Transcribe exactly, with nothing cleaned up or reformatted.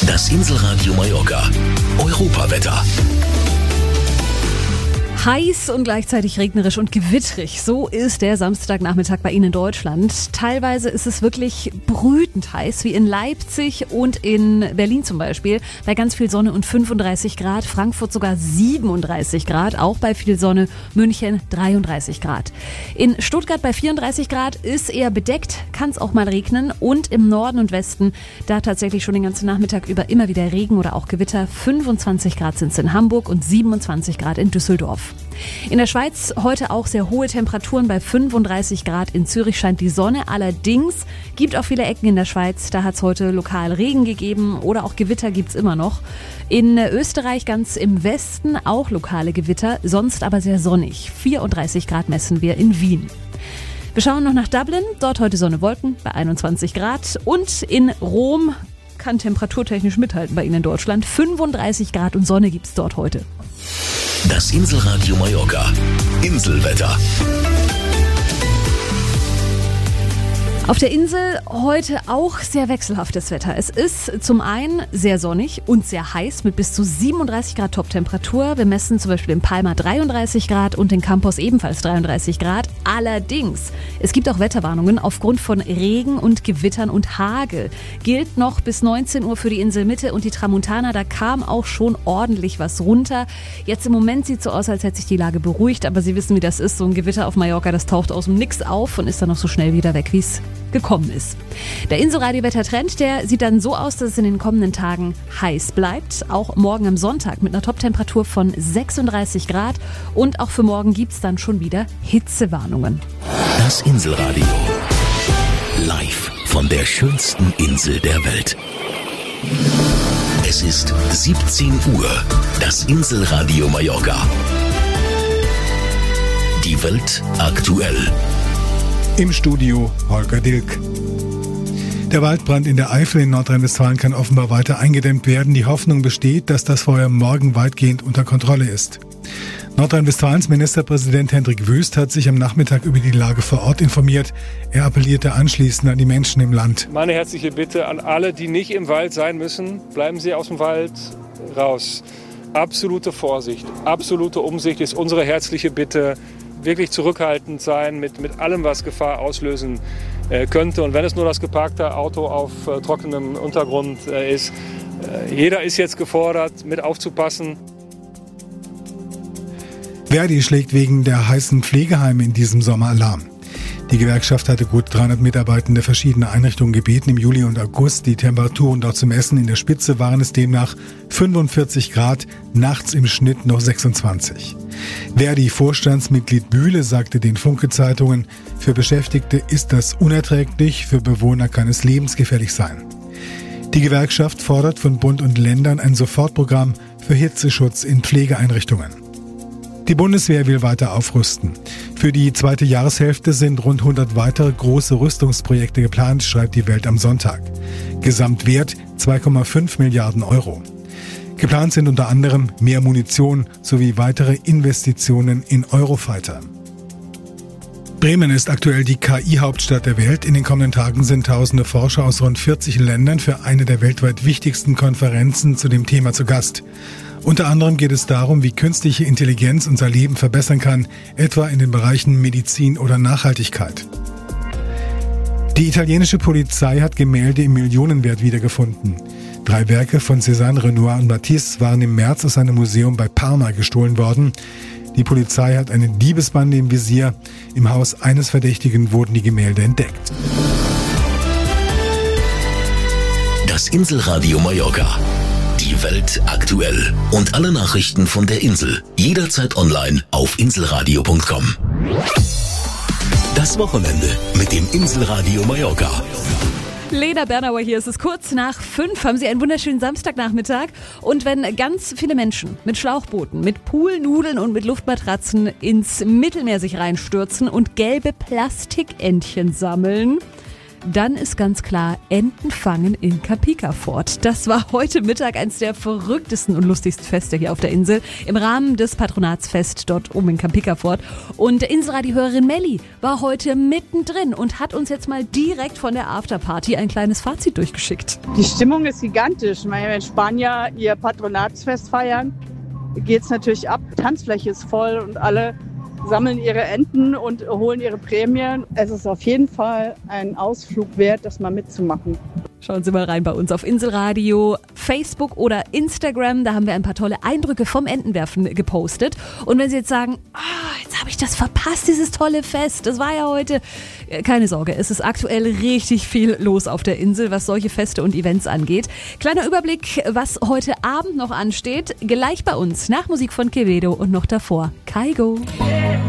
Das Inselradio Mallorca. Europawetter. Heiß und gleichzeitig regnerisch und gewittrig. So ist der Samstagnachmittag bei Ihnen in Deutschland. Teilweise ist es wirklich brütend heiß, wie in Leipzig und in Berlin zum Beispiel. Bei ganz viel Sonne und fünfunddreißig Grad. Frankfurt sogar siebenunddreißig Grad. Auch bei viel Sonne. München dreiunddreißig Grad. In Stuttgart bei vierunddreißig Grad ist eher bedeckt. Kann es auch mal regnen. Und im Norden und Westen da tatsächlich schon den ganzen Nachmittag über immer wieder Regen oder auch Gewitter. fünfundzwanzig Grad sind es in Hamburg und siebenundzwanzig Grad in Düsseldorf. In der Schweiz heute auch sehr hohe Temperaturen bei fünfunddreißig Grad. In Zürich scheint die Sonne. Allerdings gibt auch viele Ecken in der Schweiz. Da hat es heute lokal Regen gegeben oder auch Gewitter gibt es immer noch. In Österreich ganz im Westen auch lokale Gewitter, sonst aber sehr sonnig. vierunddreißig Grad messen wir in Wien. Wir schauen noch nach Dublin. Dort heute Sonne, Wolken bei einundzwanzig Grad. Und in Rom kann temperaturtechnisch mithalten bei Ihnen in Deutschland. fünfunddreißig Grad und Sonne gibt es dort heute. Das Inselradio Mallorca. Inselwetter. Auf der Insel heute auch sehr wechselhaftes Wetter. Es ist zum einen sehr sonnig und sehr heiß mit bis zu siebenunddreißig Grad Toptemperatur. Wir messen zum Beispiel in Palma dreiunddreißig Grad und in Campos ebenfalls dreiunddreißig Grad. Allerdings, es gibt auch Wetterwarnungen aufgrund von Regen und Gewittern und Hagel. Gilt noch bis neunzehn Uhr für die Inselmitte und die Tramontana. Da kam auch schon ordentlich was runter. Jetzt im Moment sieht es so aus, als hätte sich die Lage beruhigt. Aber Sie wissen, wie das ist. So ein Gewitter auf Mallorca, das taucht aus dem Nix auf und ist dann noch so schnell wieder weg, wie es gekommen ist. Der Inselradio-Wettertrend, der sieht dann so aus, dass es in den kommenden Tagen heiß bleibt. Auch morgen am Sonntag mit einer Toptemperatur von sechsunddreißig Grad. Und auch für morgen gibt es dann schon wieder Hitzewarnungen. Das Inselradio. Live von der schönsten Insel der Welt. Es ist siebzehn Uhr. Das Inselradio Mallorca. Die Welt aktuell. Im Studio Holger Dilk. Der Waldbrand in der Eifel in Nordrhein-Westfalen kann offenbar weiter eingedämmt werden. Die Hoffnung besteht, dass das Feuer morgen weitgehend unter Kontrolle ist. Nordrhein-Westfalens Ministerpräsident Hendrik Wüst hat sich am Nachmittag über die Lage vor Ort informiert. Er appellierte anschließend an die Menschen im Land. Meine herzliche Bitte an alle, die nicht im Wald sein müssen, bleiben Sie aus dem Wald raus. Absolute Vorsicht, absolute Umsicht ist unsere herzliche Bitte. Wirklich zurückhaltend sein mit, mit allem, was Gefahr auslösen äh, könnte. Und wenn es nur das geparkte Auto auf äh, trockenem Untergrund äh, ist. Äh, jeder ist jetzt gefordert, mit aufzupassen. Verdi schlägt wegen der heißen Pflegeheime in diesem Sommer Alarm. Die Gewerkschaft hatte gut dreihundert Mitarbeitende verschiedener Einrichtungen gebeten, im Juli und August die Temperaturen dort zu messen. In der Spitze waren es demnach fünfundvierzig Grad, nachts im Schnitt noch sechsundzwanzig. Verdi-Vorstandsmitglied Bühle sagte den Funke-Zeitungen, für Beschäftigte ist das unerträglich, für Bewohner kann es lebensgefährlich sein. Die Gewerkschaft fordert von Bund und Ländern ein Sofortprogramm für Hitzeschutz in Pflegeeinrichtungen. Die Bundeswehr will weiter aufrüsten. Für die zweite Jahreshälfte sind rund hundert weitere große Rüstungsprojekte geplant, schreibt die Welt am Sonntag. Gesamtwert zwei Komma fünf Milliarden Euro. Geplant sind unter anderem mehr Munition sowie weitere Investitionen in Eurofighter. Bremen ist aktuell die K I-Hauptstadt der Welt. In den kommenden Tagen sind tausende Forscher aus rund vierzig Ländern für eine der weltweit wichtigsten Konferenzen zu dem Thema zu Gast. Unter anderem geht es darum, wie künstliche Intelligenz unser Leben verbessern kann, etwa in den Bereichen Medizin oder Nachhaltigkeit. Die italienische Polizei hat Gemälde im Millionenwert wiedergefunden. Drei Werke von Cézanne, Renoir und Matisse waren im März aus einem Museum bei Parma gestohlen worden. Die Polizei hat eine Diebesbande im Visier. Im Haus eines Verdächtigen wurden die Gemälde entdeckt. Das Inselradio Mallorca. Die Welt aktuell. Und alle Nachrichten von der Insel. Jederzeit online auf inselradio punkt com. Das Wochenende mit dem Inselradio Mallorca. Lena Bernauer hier, es ist kurz nach fünf, haben Sie einen wunderschönen Samstagnachmittag. Und wenn ganz viele Menschen mit Schlauchbooten, mit Poolnudeln und mit Luftmatratzen ins Mittelmeer sich reinstürzen und gelbe Plastikentchen sammeln, dann ist ganz klar Entenfangen in Kapikafort. Das war heute Mittag eines der verrücktesten und lustigsten Feste hier auf der Insel im Rahmen des Patronatsfest dort oben in Kapikafort. Und Inselradio-Hörerin Melli war heute mittendrin und hat uns jetzt mal direkt von der Afterparty ein kleines Fazit durchgeschickt. Die Stimmung ist gigantisch. Ich meine, wenn Spanier ihr Patronatsfest feiern, geht es natürlich ab. Die Tanzfläche ist voll und alle sammeln ihre Enten und holen ihre Prämien. Es ist auf jeden Fall ein Ausflug wert, das mal mitzumachen. Schauen Sie mal rein bei uns auf Inselradio, Facebook oder Instagram. Da haben wir ein paar tolle Eindrücke vom Entenwerfen gepostet. Und wenn Sie jetzt sagen, oh, jetzt habe ich das verpasst, dieses tolle Fest, das war ja heute. Keine Sorge, es ist aktuell richtig viel los auf der Insel, was solche Feste und Events angeht. Kleiner Überblick, was heute Abend noch ansteht. Gleich bei uns, nach Musik von Quevedo und noch davor Kygo.